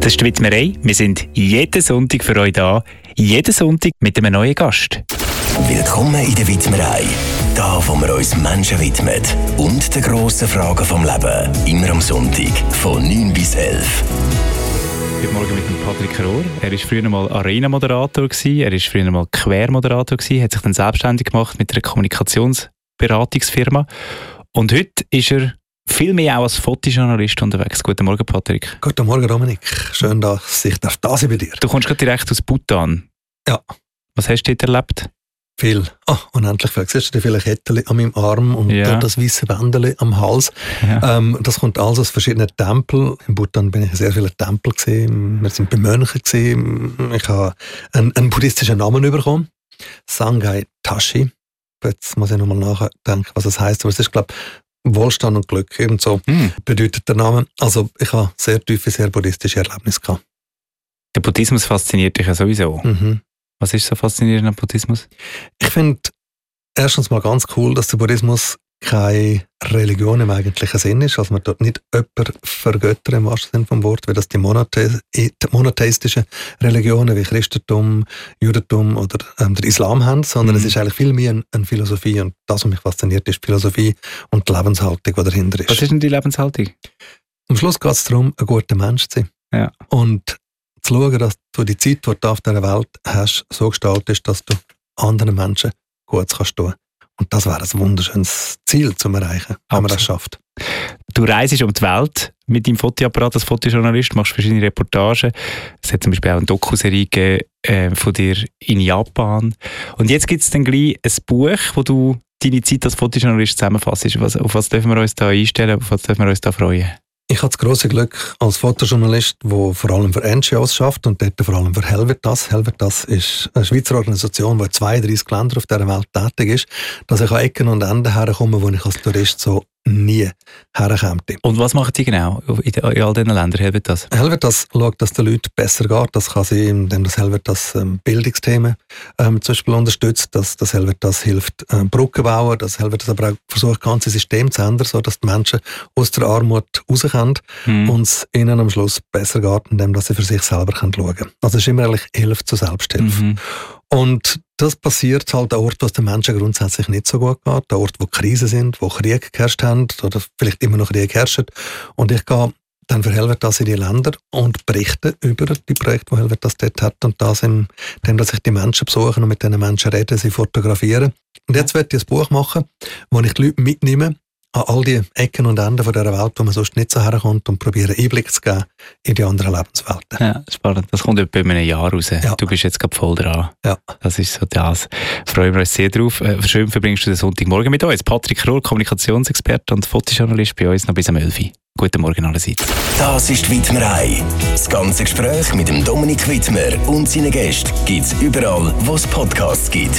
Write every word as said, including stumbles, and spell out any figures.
Das ist die Widmerei. Wir sind jeden Sonntag für euch da. Jeden Sonntag mit einem neuen Gast. Willkommen in der Widmerei. Da, wo wir uns Menschen widmen und den grossen Fragen vom Leben. Immer am Sonntag von neun bis elf. Heute Morgen mit dem Patrick Rohr. Er war früher mal Arena-Moderator, er war früher mal Quer-Moderator, hat sich dann selbstständig gemacht mit einer Kommunikationsberatungsfirma. Und heute ist er viel mehr auch als Fotojournalist unterwegs. Guten Morgen, Patrick. Guten Morgen, Dominik. Schön, dass ich da sein bei dir. Du kommst gerade direkt aus Bhutan. Ja. Was hast du dort erlebt? Viel. Ah, unendlich viel. Siehst du viele Kettchen an meinem Arm und ja. das weiße Bändchen am Hals. Ja. Ähm, das kommt alles aus verschiedenen Tempeln. In Bhutan bin ich in sehr vielen Tempeln gesehen. Wir sind bei Mönchen gesehen. Ich habe einen, einen buddhistischen Namen bekommen. Sangai Tashi. Jetzt muss ich nochmal nachdenken, was das heisst. Aber es ist, glaube ich, Wohlstand und Glück. Ebenso hm. bedeutet der Name. Also ich habe sehr tiefe, sehr buddhistische Erlebnisse gehabt. Der Buddhismus fasziniert dich ja sowieso. Mhm. Was ist so faszinierend am Buddhismus? Ich finde erstens mal ganz cool, dass der Buddhismus keine Religion im eigentlichen Sinn ist. Also man dort nicht jemanden vergöttern im wahrsten Sinne vom Wort, wie das die, monothe- die monotheistischen Religionen wie Christentum, Judentum oder ähm, der Islam haben, sondern mhm. es ist eigentlich viel mehr eine, eine Philosophie. Und das, was mich fasziniert, ist die Philosophie und die Lebenshaltung, die dahinter ist. Was ist denn die Lebenshaltung? Am Schluss geht es darum, ein guter Mensch zu sein. Ja. Und zu schauen, dass du die Zeit, die du auf dieser Welt hast, so gestaltest, dass du anderen Menschen Gutes kannst tun. Und das wäre ein wunderschönes Ziel zum Erreichen, wenn man das schafft. Du reist um die Welt mit deinem Fotoapparat als Fotojournalist, machst verschiedene Reportagen. Es hat zum Beispiel auch eine Dokuserie gegeben, äh, von dir in Japan. Und jetzt gibt es dann gleich ein Buch, wo du deine Zeit als Fotojournalist zusammenfasst. Was, auf was dürfen wir uns da einstellen, auf was dürfen wir uns da freuen? Ich habe das grosse Glück als Fotojournalist, der vor allem für N G Os schafft und dort vor allem für Helvetas. Helvetas ist eine Schweizer Organisation, die in zweiunddreissig Ländern auf dieser Welt tätig ist, dass ich an Ecken und Enden herkomme, wo ich als Tourist so nie herkomme. Und was macht die genau in, in all diesen Ländern? Helvetas? Helvetas schaut, dass den Leuten besser geht. Das kann sie, indem das Helvetas ähm, Bildungsthemen ähm, zum Beispiel unterstützt, dass das Helvetas hilft, ähm, Brücken bauen, dass Helvetas aber auch versucht, das ganze System zu ändern, sodass die Menschen aus der Armut rauskommen mhm. und es ihnen am Schluss besser geht, indem sie für sich selber schauen können. Also es ist immer eigentlich Hilfe zur Selbsthilfe. Mhm. Und das passiert halt an Orten, wo es den Menschen grundsätzlich nicht so gut geht, an Orten, wo Krisen sind, wo Krieg geherrscht haben oder vielleicht immer noch Krieg herrscht. Und ich gehe dann für Helvetas in die Länder und berichte über die Projekte, die Helvetas dort hat. Und das indem, dass ich die Menschen besuche und mit diesen Menschen rede, sie fotografieren. Und jetzt werde ich ein Buch machen, wo ich die Leute mitnehme an all die Ecken und Enden von dieser Welt, wo man sonst nicht so herkommt, und probiere Einblick zu geben in die anderen Lebenswelten. Ja, spannend. Das kommt etwa in einem Jahr raus. Ja. Du bist jetzt gerade voll dran. Ja. Das ist so das. Freuen wir uns sehr drauf. Schön verbringst du den Sonntagmorgen mit uns. Patrick Rohr, Kommunikationsexperte und Fotojournalist, bei uns noch bis um elf Uhr. Guten Morgen allerseits. Das ist die Widmerei. Das ganze Gespräch mit dem Dominik Widmer und seinen Gästen gibt es überall, wo es Podcasts gibt.